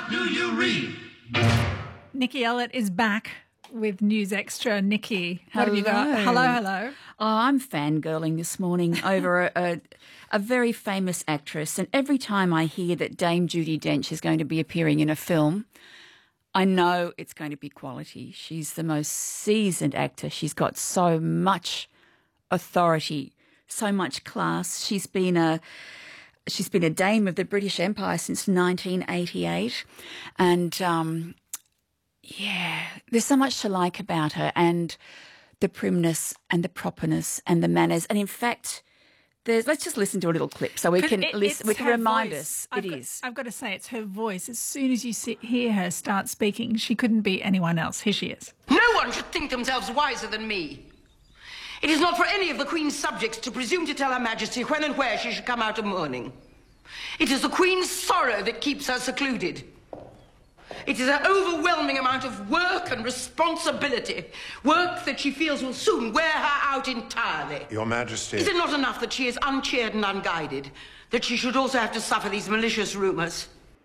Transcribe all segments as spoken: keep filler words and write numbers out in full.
What do you read? Nikki Ellett is back with News Extra. Nikki, what have you got? Hello. Hello, hello. Oh, I'm fangirling this morning over a, a, a very famous actress, and every time I hear that Dame Judi Dench is going to be appearing in a film, I know it's going to be quality. She's the most seasoned actor. She's got so much authority, so much class. She's been a she's been a dame of the British Empire since nineteen eighty-eight, and um, yeah, there's so much to like about her, and the primness and the properness and the manners. And in fact, there's, let's just listen to a little clip so we can It- listen, we it's can her remind voice. us I've it got, is. I've got to say, it's her voice. As soon as you sit, hear her start speaking, she couldn't be anyone else. Here she is. No one should think themselves wiser than me. It is not for any of the Queen's subjects to presume to tell Her Majesty when and where she should come out of mourning. It is the Queen's sorrow that keeps her secluded. It is an overwhelming amount of work and responsibility, work that she feels will soon wear her out entirely. Your Majesty. Is it not enough that she is uncheered and unguided, that she should also have to suffer these malicious rumours?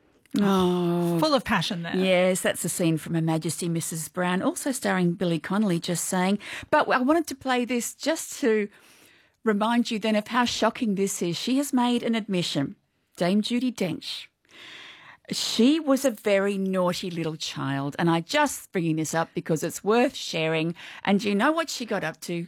Oh, Full of passion there. yes, that's a scene from Her Majesty Missus Brown, also starring Billy Connolly, just saying. But I wanted to play this just to remind you then of how shocking this is. She has made an admission, Dame Judi Dench. She was a very naughty little child, and I just bringing this up because it's worth sharing. And do you know what she got up to?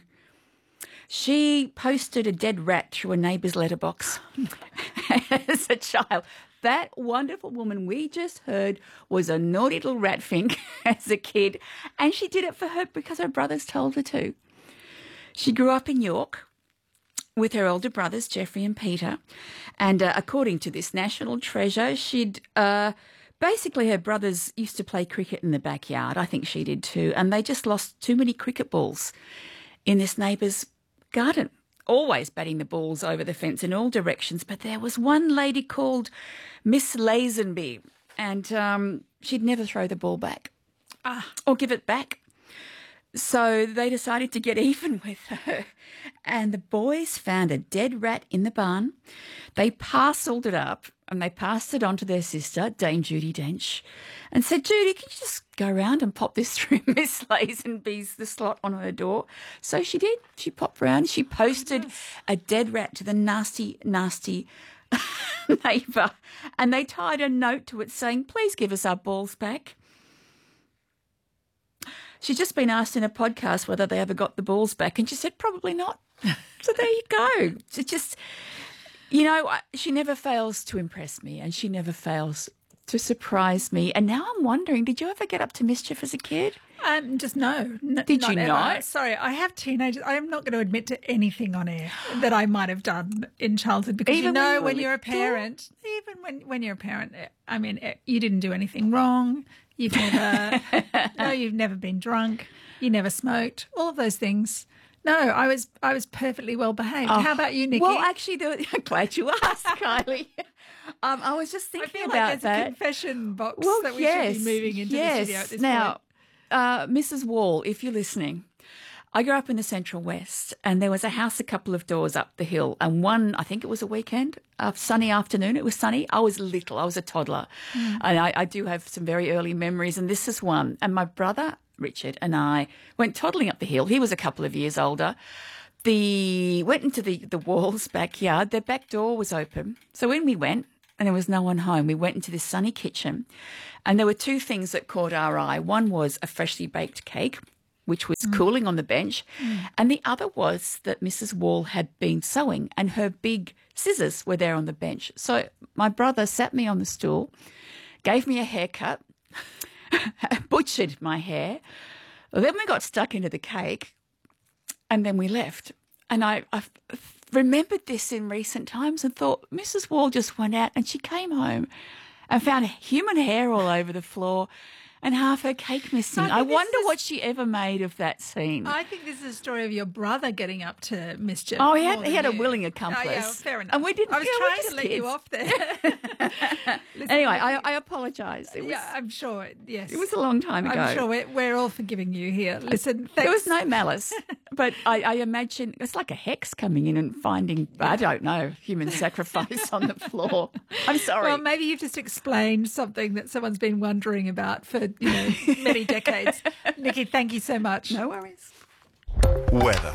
She posted a dead rat through a neighbour's letterbox as a child. That wonderful woman we just heard was a naughty little rat fink as a kid, and she did it for her because her brothers told her to. She grew up in York with her older brothers, Geoffrey and Peter, and uh, according to this national treasure, she'd uh, basically her brothers used to play cricket in the backyard. I think she did too, and they just lost too many cricket balls in this neighbour's garden, always batting the balls over the fence in all directions. But there was one lady called Miss Lazenby, and um, she'd never throw the ball back Ah. or give it back. So they decided to get even with her, and the boys found a dead rat in the barn. They parcelled it up and they passed it on to their sister, Dame Judi Dench, and said, Judy, can you just go round and pop this through Miss Lazenby's, the slot on her door? So she did. She popped round. She posted a dead rat to the nasty, nasty neighbour, and they tied a note to it saying, please give us our balls back. She's just been asked in a podcast whether they ever got the balls back, and she said probably not. So there you go. She just, you know, she never fails to impress me, and she never fails to surprise me. And now I'm wondering, did you ever get up to mischief as a kid? Um, just no. N- Did you ever. not? Sorry, I have teenagers. I am not going to admit to anything on air that I might have done in childhood because Even you know when you were when you're a little? parent, even when, when you're a parent, I mean, eh, you didn't do anything wrong. You've never, no, you've never been drunk. You never smoked. All of those things. No, I was I was perfectly well behaved. How about you, Nikki? Well, actually, there, I'm glad you asked, Kylie. Um, I was just I thinking feel about like there's that. a confession box Well, that we yes, should be moving into yes. the studio at this now, point. uh, Missus Wall, if you're listening, I grew up in the Central West, and there was a house a couple of doors up the hill, and one, I think it was a weekend, a sunny afternoon. It was sunny. I was little. I was a toddler, Mm. and I, I do have some very early memories, and this is one. And my brother Richard and I went toddling up the hill. He was a couple of years older. The went into the the Wall's backyard. Their back door was open, so when we went, and there was no one home, we went into this sunny kitchen, and there were two things that caught our eye. One was a freshly baked cake, which was cooling on the bench, and the other was that Missus Wall had been sewing, and her big scissors were there on the bench. So my brother sat me on the stool, gave me a haircut, butchered my hair. Then we got stuck into the cake, and then we left. And I, I remembered this in recent times and thought, Missus Wall just went out and she came home and found human hair all over the floor and half her cake missing. I I, think this wonder is- what she ever made of that scene. I think this is a story of your brother getting up to mischief. Oh, he had- more he than had a you. willing Oh, accomplice. yeah, well, fair enough. And we didn't- I was yeah, we're trying just to let kids. you off there. Listen, Anyway, I, I apologise. It was, yeah, I'm sure. Yes, it was a long time ago. I'm sure we're, we're all forgiving you here. Listen, thanks. There was no malice. But I, I imagine it's like a hex coming in and finding, I don't know, human sacrifice on the floor. I'm sorry. Well, maybe you've just explained something that someone's been wondering about for, you know, many decades. Nikki, thank you so much. No worries. Weather.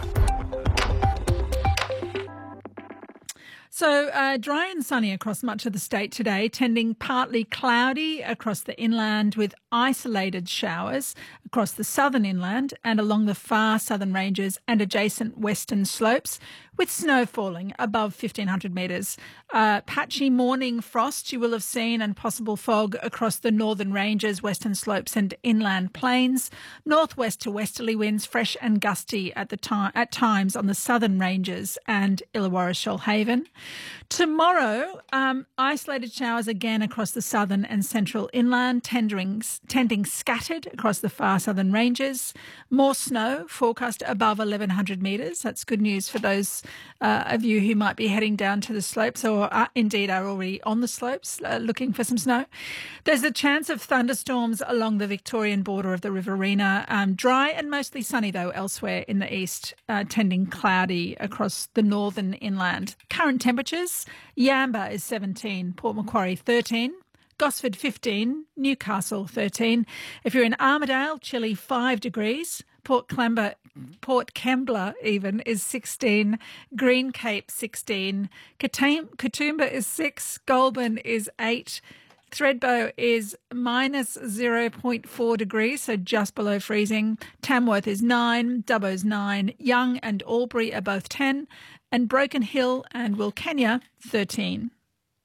So uh, dry and sunny across much of the state today, tending partly cloudy across the inland with isolated showers across the southern inland and along the far southern ranges and adjacent western slopes, with snow falling above fifteen hundred metres. Uh, patchy morning frost you will have seen and possible fog across the northern ranges, western slopes and inland plains. Northwest to westerly winds, fresh and gusty at the time at times on the southern ranges and Illawarra Shoalhaven. Tomorrow, um, isolated showers again across the southern and central inland, tending, tending scattered across the far southern ranges. More snow forecast above eleven hundred metres. That's good news for those uh, of you who might be heading down to the slopes or are, indeed are already on the slopes uh, looking for some snow. There's a chance of thunderstorms along the Victorian border of the Riverina. Um, dry and mostly sunny, though, elsewhere in the east, uh, tending cloudy across the northern inland. Current temperatures, Yamba is seventeen, Port Macquarie thirteen, Gosford fifteen, Newcastle thirteen. If you're in Armidale, chilly five degrees. Port Kembla, Port Kembla even is sixteen, Green Cape sixteen, Katoomba is six, Goulburn is eight, Thredbo is minus zero point four degrees, so just below freezing. Tamworth is nine, Dubbo's nine, Young and Albury are both ten, and Broken Hill and Wilkenya thirteen.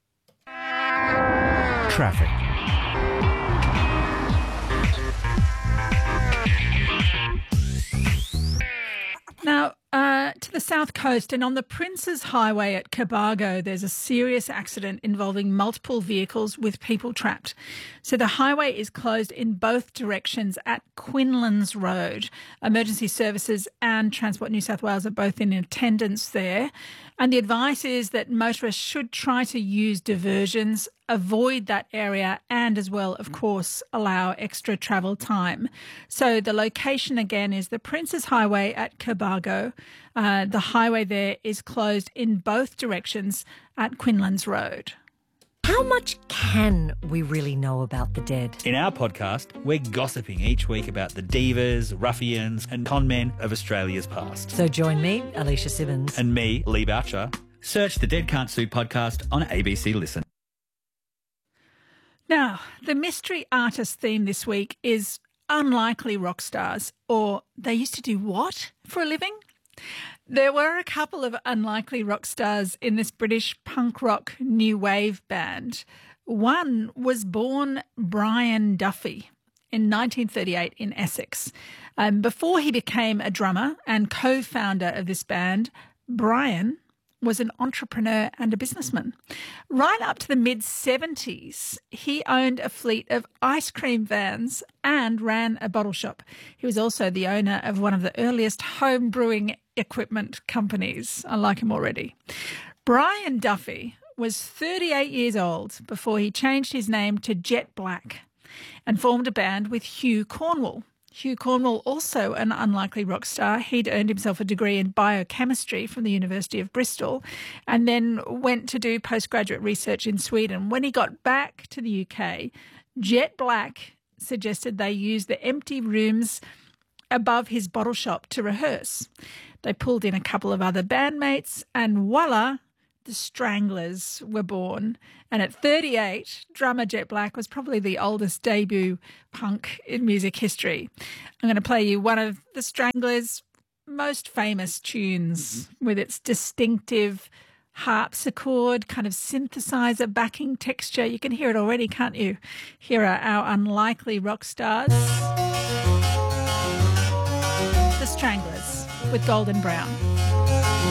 Traffic. Now, uh, to the south coast and on the Princes Highway at Cobargo, there's a serious accident involving multiple vehicles with people trapped. So the highway is closed in both directions at Quinlan's Road. Emergency services and Transport New South Wales are both in attendance there. And the advice is that motorists should try to use diversions, avoid that area, and as well, of course, allow extra travel time. So the location again is the Princes Highway at Cobargo. Uh, the highway there is closed in both directions at Quinlan's Road. How much can we really know about the dead? In our podcast, we're gossiping each week about the divas, ruffians and con men of Australia's past. So join me, Alicia Simmons. And me, Lee Boucher. Search the Dead Can't Sue podcast on A B C Listen. Now, the mystery artist theme this week is unlikely rock stars, or they used to do what for a living? There were a couple of unlikely rock stars in this British punk rock new wave band. One was born Brian Duffy in nineteen thirty-eight in Essex. Um, before he became a drummer and co-founder of this band, Brian was an entrepreneur and a businessman. Right up to the mid-seventies, he owned a fleet of ice cream vans and ran a bottle shop. He was also the owner of one of the earliest home brewing equipment companies. I like him already. Brian Duffy was thirty-eight years old before he changed his name to Jet Black and formed a band with Hugh Cornwall. Hugh Cornwall, also an unlikely rock star. He'd earned himself a degree in biochemistry from the University of Bristol and then went to do postgraduate research in Sweden. When he got back to the U K, Jet Black suggested they use the empty rooms above his bottle shop to rehearse. They pulled in a couple of other bandmates and voila, the Stranglers were born. And at thirty-eight, drummer Jet Black was probably the oldest debut punk in music history. I'm going to play you one of the Stranglers' most famous tunes with its distinctive harpsichord, kind of synthesizer backing texture. You can hear it already, can't you? Here are our unlikely rock stars. The Stranglers with Golden Brown.